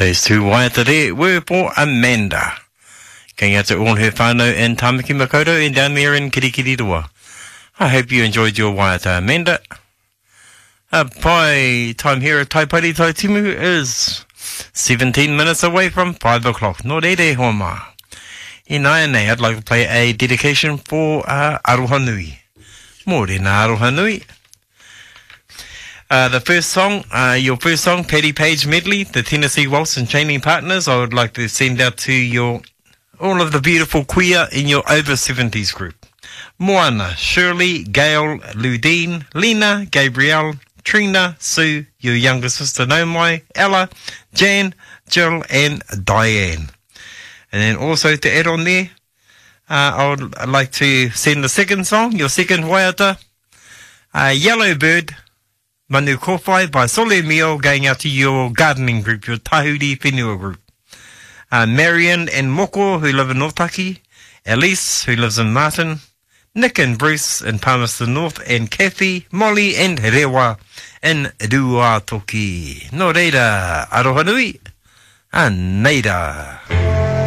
Those two waiata there were for Amanda. Going out to all her whānau in Tamaki Makaurau and down there in Kirikiriroa. I hope you enjoyed your waiata, Amanda. Pai time here at Taipari Taitimu is 17 minutes away from 5 o'clock. No rere homa. In Ayanei, I'd like to play a dedication for Aroha Nui. Mōrena Aroha Nui. The first song, your first song, Paddy Page Medley, the Tennessee Waltz and Chaining Partners, I would like to send out to all of the beautiful queer in your over 70s group. Moana, Shirley, Gail, Ludine, Lena, Gabrielle, Trina, Sue, your younger sister Nomai, Ella, Jan, Jill and Diane. And then also to add on there, I would like to send the second song, your second waiata, Yellow Bird, Manu Kowhai by Sole Mio, going out to your gardening group, your Tahuri Whenua group. Marion and Moko, who live in Otaki, Elise, who lives in Martin, Nick and Bruce in Palmerston North, and Kathy, Molly and Rewa in Ruatoki. No reira, aroha nui, a neira.